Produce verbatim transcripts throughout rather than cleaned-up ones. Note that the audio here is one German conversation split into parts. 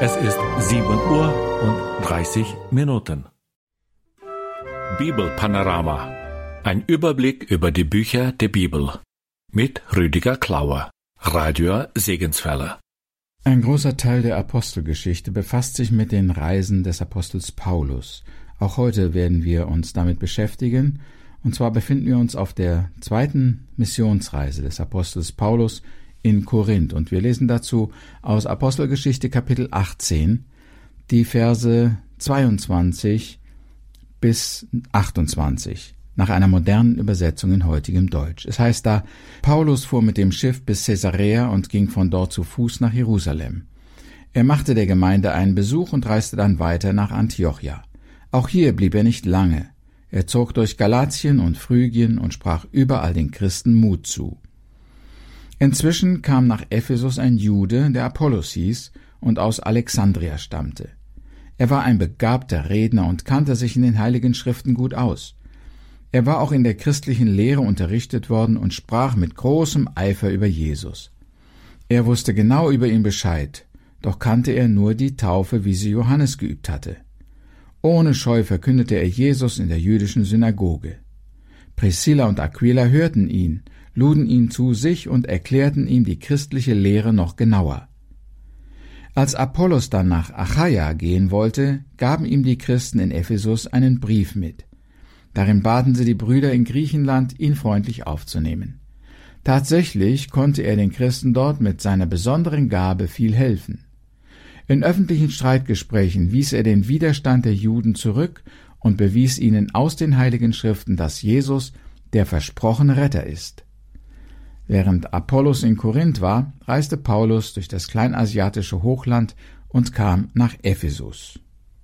Es ist sieben Uhr und dreißig Minuten. Bibelpanorama. Ein Überblick über die Bücher der Bibel. Mit Rüdiger Klauer, Radio Segenswelle. Ein großer Teil der Apostelgeschichte befasst sich mit den Reisen des Apostels Paulus. Auch heute werden wir uns damit beschäftigen. Und zwar befinden wir uns auf der zweiten Missionsreise des Apostels Paulus in Korinth. Und wir lesen dazu aus Apostelgeschichte Kapitel achtzehn, die Verse zweiundzwanzig bis achtundzwanzig, nach einer modernen Übersetzung in heutigem Deutsch. Es heißt da, Paulus fuhr mit dem Schiff bis Caesarea und ging von dort zu Fuß nach Jerusalem. Er machte der Gemeinde einen Besuch und reiste dann weiter nach Antiochia. Auch hier blieb er nicht lange. Er zog durch Galatien und Phrygien und sprach überall den Christen Mut zu. Inzwischen kam nach Ephesus ein Jude, der Apollos hieß und aus Alexandria stammte. Er war ein begabter Redner und kannte sich in den Heiligen Schriften gut aus. Er war auch in der christlichen Lehre unterrichtet worden und sprach mit großem Eifer über Jesus. Er wusste genau über ihn Bescheid, doch kannte er nur die Taufe, wie sie Johannes geübt hatte. Ohne Scheu verkündete er Jesus in der jüdischen Synagoge. Priscilla und Aquila hörten ihn, luden ihn zu sich und erklärten ihm die christliche Lehre noch genauer. Als Apollos dann nach Achaia gehen wollte, gaben ihm die Christen in Ephesus einen Brief mit. Darin baten sie die Brüder in Griechenland, ihn freundlich aufzunehmen. Tatsächlich konnte er den Christen dort mit seiner besonderen Gabe viel helfen. In öffentlichen Streitgesprächen wies er den Widerstand der Juden zurück und bewies ihnen aus den Heiligen Schriften, dass Jesus der versprochene Retter ist. Während Apollos in Korinth war, reiste Paulus durch das kleinasiatische Hochland und kam nach Ephesus.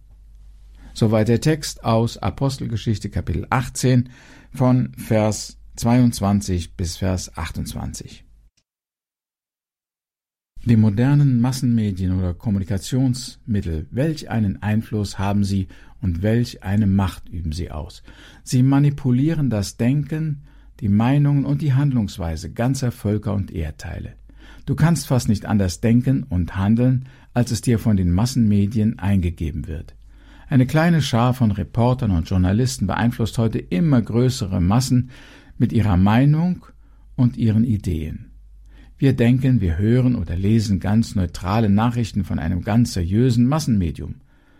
Soweit der Text aus Apostelgeschichte Kapitel achtzehn von Vers zweiundzwanzig bis Vers achtundzwanzig. Die modernen Massenmedien oder Kommunikationsmittel, welch einen Einfluss haben sie und welch eine Macht üben sie aus? Sie manipulieren das Denken, die Meinungen und die Handlungsweise ganzer Völker und Erdteile. Du kannst fast nicht anders denken und handeln, als es dir von den Massenmedien eingegeben wird. Eine kleine Schar von Reportern und Journalisten beeinflusst heute immer größere Massen mit ihrer Meinung und ihren Ideen. Wir denken, wir hören oder lesen ganz neutrale Nachrichten von einem ganz seriösen Massenmedium.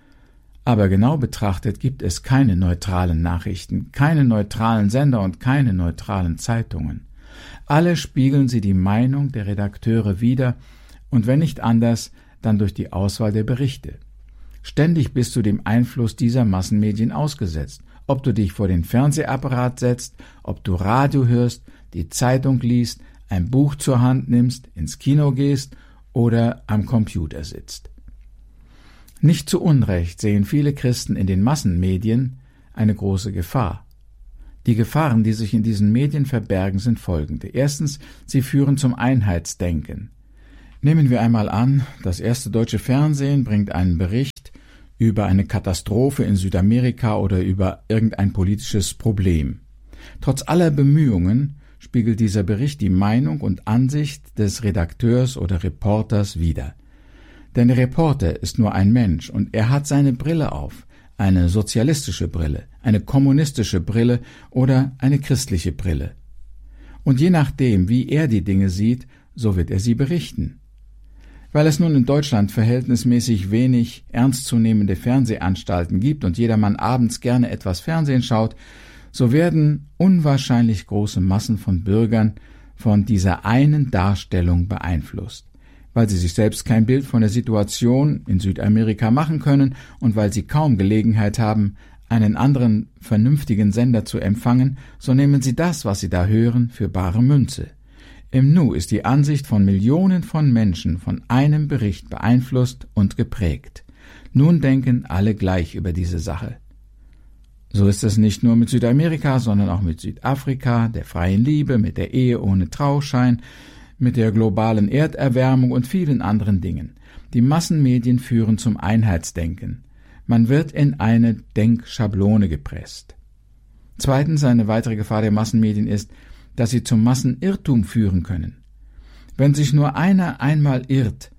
Aber genau betrachtet gibt es keine neutralen Nachrichten, keine neutralen Sender und keine neutralen Zeitungen. Alle spiegeln sie die Meinung der Redakteure wider und wenn nicht anders, dann durch die Auswahl der Berichte. Ständig bist du dem Einfluss dieser Massenmedien ausgesetzt, ob du dich vor den Fernsehapparat setzt, ob du Radio hörst, die Zeitung liest, ein Buch zur Hand nimmst, ins Kino gehst oder am Computer sitzt. Nicht zu Unrecht sehen viele Christen in den Massenmedien eine große Gefahr. Die Gefahren, die sich in diesen Medien verbergen, sind folgende. Erstens, sie führen zum Einheitsdenken. Nehmen wir einmal an, das erste deutsche Fernsehen bringt einen Bericht über eine Katastrophe in Südamerika oder über irgendein politisches Problem. Trotz aller Bemühungen spiegelt dieser Bericht die Meinung und Ansicht des Redakteurs oder Reporters wider. Denn der Reporter ist nur ein Mensch und er hat seine Brille auf, eine sozialistische Brille, eine kommunistische Brille oder eine christliche Brille. Und je nachdem, wie er die Dinge sieht, so wird er sie berichten. Weil es nun in Deutschland verhältnismäßig wenig ernstzunehmende Fernsehanstalten gibt und jedermann abends gerne etwas Fernsehen schaut, so werden unwahrscheinlich große Massen von Bürgern von dieser einen Darstellung beeinflusst, weil sie sich selbst kein Bild von der Situation in Südamerika machen können und weil sie kaum Gelegenheit haben, einen anderen vernünftigen Sender zu empfangen, so nehmen sie das, was sie da hören, für bare Münze. Im Nu ist die Ansicht von Millionen von Menschen von einem Bericht beeinflusst und geprägt. Nun denken alle gleich über diese Sache. So ist es nicht nur mit Südamerika, sondern auch mit Südafrika, der freien Liebe, mit der Ehe ohne Trauschein, mit der globalen Erderwärmung und vielen anderen Dingen. Die Massenmedien führen zum Einheitsdenken. Man wird in eine Denkschablone gepresst. Zweitens, eine weitere Gefahr der Massenmedien ist, dass sie zum Massenirrtum führen können. Wenn sich nur einer einmal irrt,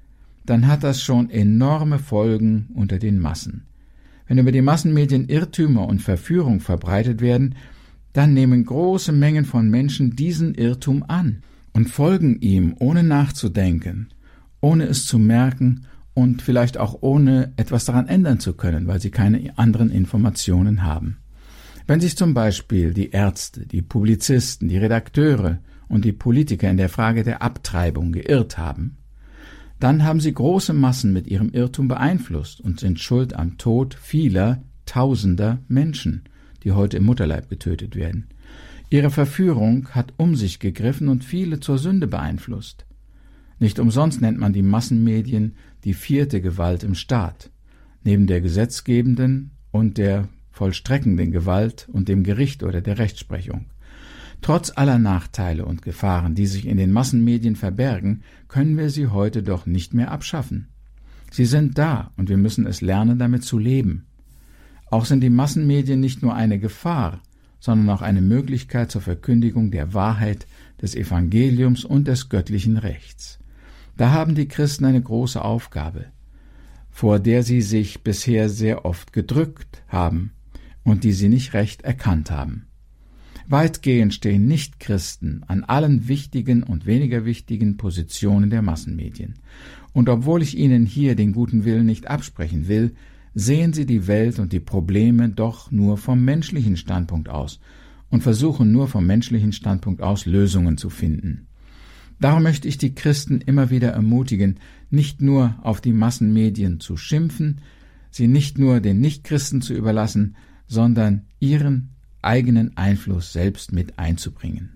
dann hat das schon enorme Folgen unter den Massen. Wenn über die Massenmedien Irrtümer und Verführung verbreitet werden, dann nehmen große Mengen von Menschen diesen Irrtum an und folgen ihm, ohne nachzudenken, ohne es zu merken und vielleicht auch ohne etwas daran ändern zu können, weil sie keine anderen Informationen haben. Wenn sich zum Beispiel die Ärzte, die Publizisten, die Redakteure und die Politiker in der Frage der Abtreibung geirrt haben, dann haben sie große Massen mit ihrem Irrtum beeinflusst und sind schuld am Tod vieler, tausender Menschen, die heute im Mutterleib getötet werden. Ihre Verführung hat um sich gegriffen und viele zur Sünde beeinflusst. Nicht umsonst nennt man die Massenmedien die vierte Gewalt im Staat, neben der gesetzgebenden und der vollstreckenden Gewalt und dem Gericht oder der Rechtsprechung. Trotz aller Nachteile und Gefahren, die sich in den Massenmedien verbergen, können wir sie heute doch nicht mehr abschaffen. Sie sind da und wir müssen es lernen, damit zu leben. Auch sind die Massenmedien nicht nur eine Gefahr, sondern auch eine Möglichkeit zur Verkündigung der Wahrheit, des Evangeliums und des göttlichen Rechts. Da haben die Christen eine große Aufgabe, vor der sie sich bisher sehr oft gedrückt haben und die sie nicht recht erkannt haben. Weitgehend stehen Nichtchristen an allen wichtigen und weniger wichtigen Positionen der Massenmedien. Und obwohl ich ihnen hier den guten Willen nicht absprechen will, sehen sie die Welt und die Probleme doch nur vom menschlichen Standpunkt aus und versuchen nur vom menschlichen Standpunkt aus Lösungen zu finden. Darum möchte ich die Christen immer wieder ermutigen, nicht nur auf die Massenmedien zu schimpfen, sie nicht nur den Nichtchristen zu überlassen, sondern ihren eigenen Einfluss selbst mit einzubringen.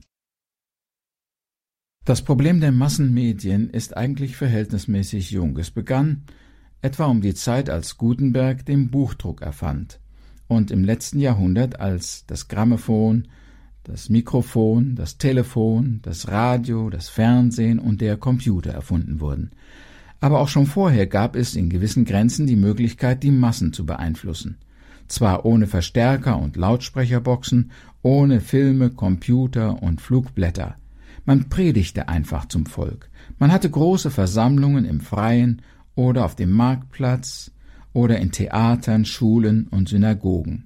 Das Problem der Massenmedien ist eigentlich verhältnismäßig jung. Es begann etwa um die Zeit, als Gutenberg den Buchdruck erfand und im letzten Jahrhundert, als das Grammophon, das Mikrofon, das Telefon, das Radio, das Fernsehen und der Computer erfunden wurden. Aber auch schon vorher gab es in gewissen Grenzen die Möglichkeit, die Massen zu beeinflussen. Zwar ohne Verstärker und Lautsprecherboxen, ohne Filme, Computer und Flugblätter. Man predigte einfach zum Volk. Man hatte große Versammlungen im Freien oder auf dem Marktplatz oder in Theatern, Schulen und Synagogen.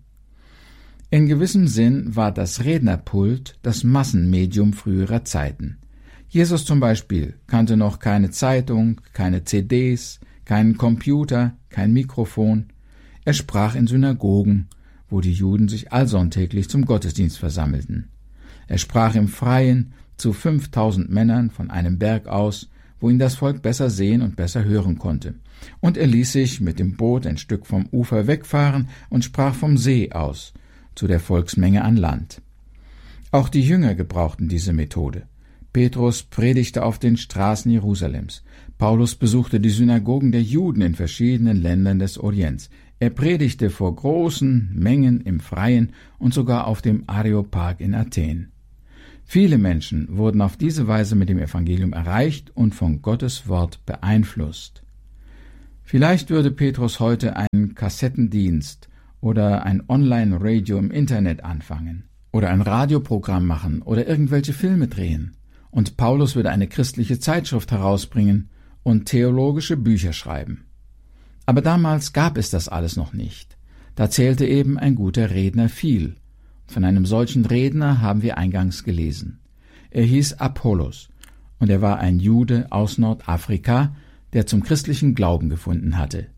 In gewissem Sinn war das Rednerpult das Massenmedium früherer Zeiten. Jesus zum Beispiel kannte noch keine Zeitung, keine C Ds, keinen Computer, kein Mikrofon. Er sprach in Synagogen, wo die Juden sich allsonntäglich zum Gottesdienst versammelten. Er sprach im Freien zu fünftausend Männern von einem Berg aus, wo ihn das Volk besser sehen und besser hören konnte. Und er ließ sich mit dem Boot ein Stück vom Ufer wegfahren und sprach vom See aus, zu der Volksmenge an Land. Auch die Jünger gebrauchten diese Methode. Petrus predigte auf den Straßen Jerusalems. Paulus besuchte die Synagogen der Juden in verschiedenen Ländern des Orients. Er predigte vor großen Mengen im Freien und sogar auf dem Areopag in Athen. Viele Menschen wurden auf diese Weise mit dem Evangelium erreicht und von Gottes Wort beeinflusst. Vielleicht würde Petrus heute einen Kassettendienst oder ein Online-Radio im Internet anfangen oder ein Radioprogramm machen oder irgendwelche Filme drehen. Und Paulus würde eine christliche Zeitschrift herausbringen und theologische Bücher schreiben. Aber damals gab es das alles noch nicht. Da zählte eben ein guter Redner viel. Von einem solchen Redner haben wir eingangs gelesen. Er hieß Apollos und er war ein Jude aus Nordafrika, der zum christlichen Glauben gefunden hatte.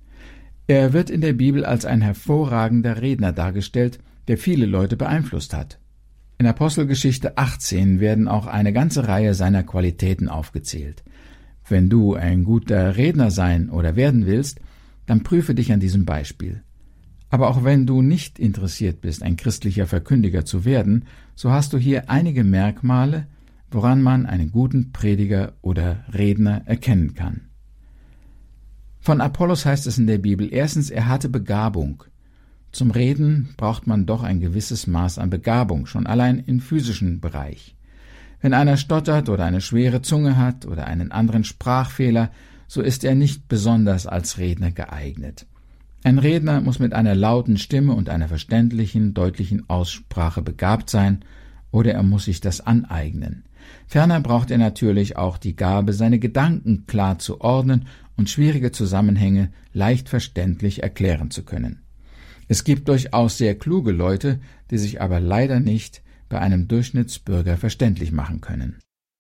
Er wird in der Bibel als ein hervorragender Redner dargestellt, der viele Leute beeinflusst hat. In Apostelgeschichte achtzehn werden auch eine ganze Reihe seiner Qualitäten aufgezählt. Wenn du ein guter Redner sein oder werden willst, dann prüfe dich an diesem Beispiel. Aber auch wenn du nicht interessiert bist, ein christlicher Verkündiger zu werden, so hast du hier einige Merkmale, woran man einen guten Prediger oder Redner erkennen kann. Von Apollos heißt es in der Bibel, erstens, er hatte Begabung. Zum Reden braucht man doch ein gewisses Maß an Begabung, schon allein im physischen Bereich. Wenn einer stottert oder eine schwere Zunge hat oder einen anderen Sprachfehler, so ist er nicht besonders als Redner geeignet. Ein Redner muss mit einer lauten Stimme und einer verständlichen, deutlichen Aussprache begabt sein, oder er muss sich das aneignen. Ferner braucht er natürlich auch die Gabe, seine Gedanken klar zu ordnen und schwierige Zusammenhänge leicht verständlich erklären zu können. Es gibt durchaus sehr kluge Leute, die sich aber leider nicht bei einem Durchschnittsbürger verständlich machen können.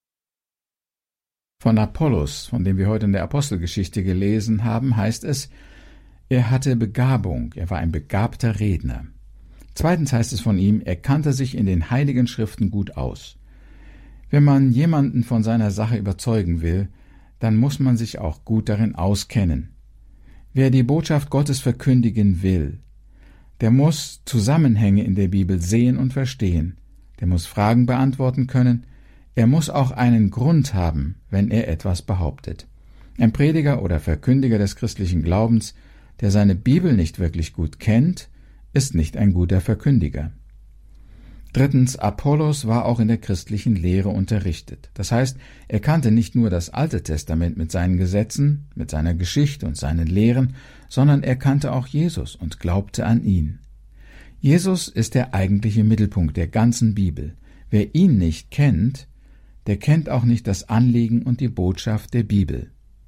Von Apollos, von dem wir heute in der Apostelgeschichte gelesen haben, heißt es, er hatte Begabung, er war ein begabter Redner. Zweitens heißt es von ihm, er kannte sich in den heiligen Schriften gut aus. Wenn man jemanden von seiner Sache überzeugen will, dann muss man sich auch gut darin auskennen. Wer die Botschaft Gottes verkündigen will, der muss Zusammenhänge in der Bibel sehen und verstehen, der muss Fragen beantworten können, er muss auch einen Grund haben, wenn er etwas behauptet. Ein Prediger oder Verkündiger des christlichen Glaubens, der seine Bibel nicht wirklich gut kennt, ist nicht ein guter Verkündiger. Drittens, Apollos war auch in der christlichen Lehre unterrichtet. Das heißt, er kannte nicht nur das Alte Testament mit seinen Gesetzen, mit seiner Geschichte und seinen Lehren, sondern er kannte auch Jesus und glaubte an ihn. Jesus ist der eigentliche Mittelpunkt der ganzen Bibel. Wer ihn nicht kennt, der kennt auch nicht das Anliegen und die Botschaft der Bibel.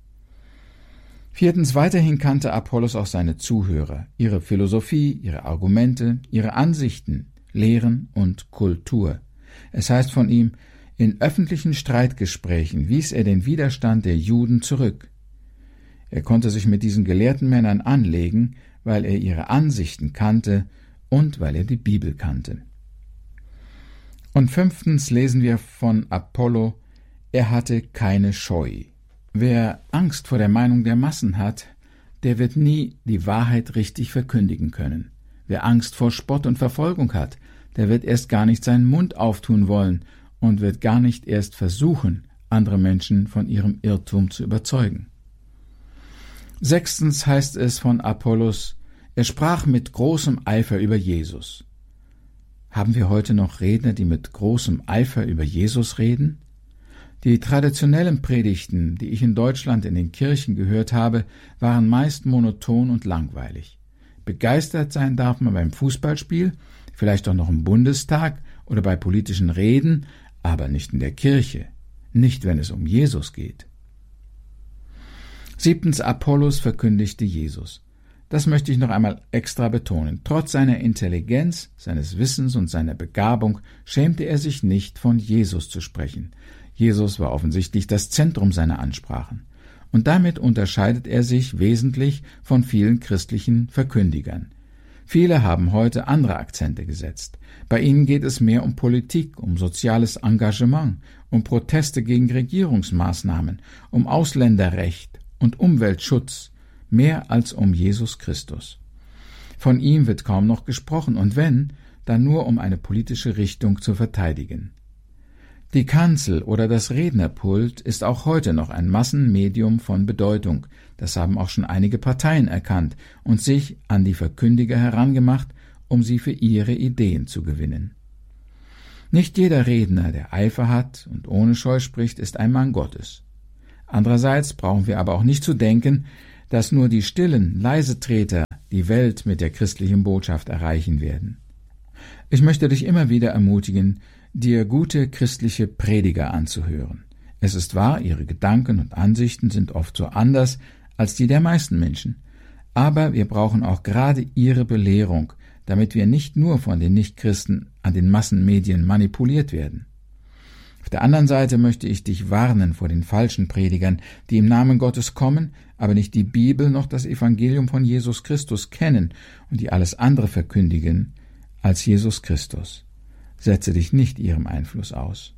Viertens, weiterhin kannte Apollos auch seine Zuhörer, ihre Philosophie, ihre Argumente, ihre Ansichten, Lehren und Kultur. Es heißt von ihm, in öffentlichen Streitgesprächen wies er den Widerstand der Juden zurück. Er konnte sich mit diesen gelehrten Männern anlegen, weil er ihre Ansichten kannte und weil er die Bibel kannte. Und fünftens lesen wir von Apollo, er hatte keine Scheu. Wer Angst vor der Meinung der Massen hat, der wird nie die Wahrheit richtig verkündigen können. Wer Angst vor Spott und Verfolgung hat, der wird erst gar nicht seinen Mund auftun wollen und wird gar nicht erst versuchen, andere Menschen von ihrem Irrtum zu überzeugen. Sechstens heißt es von Apollos, er sprach mit großem Eifer über Jesus. Haben wir heute noch Redner, die mit großem Eifer über Jesus reden? Die traditionellen Predigten, die ich in Deutschland in den Kirchen gehört habe, waren meist monoton und langweilig. Begeistert sein darf man beim Fußballspiel, vielleicht auch noch im Bundestag oder bei politischen Reden, aber nicht in der Kirche, nicht wenn es um Jesus geht. Siebtens, Apollos verkündigte Jesus. Das möchte ich noch einmal extra betonen. Trotz seiner Intelligenz, seines Wissens und seiner Begabung schämte er sich nicht, von Jesus zu sprechen. Jesus war offensichtlich das Zentrum seiner Ansprachen. Und damit unterscheidet er sich wesentlich von vielen christlichen Verkündigern. Viele haben heute andere Akzente gesetzt. Bei ihnen geht es mehr um Politik, um soziales Engagement, um Proteste gegen Regierungsmaßnahmen, um Ausländerrecht und Umweltschutz, mehr als um Jesus Christus. Von ihm wird kaum noch gesprochen, und wenn, dann nur um eine politische Richtung zu verteidigen. Die Kanzel oder das Rednerpult ist auch heute noch ein Massenmedium von Bedeutung. Das haben auch schon einige Parteien erkannt und sich an die Verkündiger herangemacht, um sie für ihre Ideen zu gewinnen. Nicht jeder Redner, der Eifer hat und ohne Scheu spricht, ist ein Mann Gottes. Andererseits brauchen wir aber auch nicht zu denken, dass nur die stillen Leisetreter die Welt mit der christlichen Botschaft erreichen werden. Ich möchte dich immer wieder ermutigen, dir gute christliche Prediger anzuhören. Es ist wahr, ihre Gedanken und Ansichten sind oft so anders als die der meisten Menschen. Aber wir brauchen auch gerade ihre Belehrung, damit wir nicht nur von den Nichtchristen an den Massenmedien manipuliert werden. Auf der anderen Seite möchte ich dich warnen vor den falschen Predigern, die im Namen Gottes kommen, aber nicht die Bibel noch das Evangelium von Jesus Christus kennen und die alles andere verkündigen als Jesus Christus. Setze dich nicht ihrem Einfluss aus.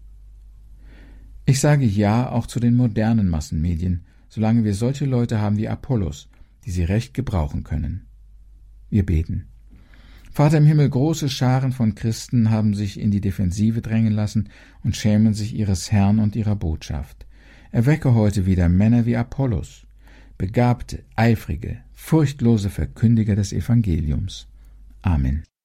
Ich sage Ja auch zu den modernen Massenmedien, solange wir solche Leute haben wie Apollos, die sie recht gebrauchen können. Wir beten. Vater im Himmel, große Scharen von Christen haben sich in die Defensive drängen lassen und schämen sich ihres Herrn und ihrer Botschaft. Erwecke heute wieder Männer wie Apollos, begabte, eifrige, furchtlose Verkündiger des Evangeliums. Amen.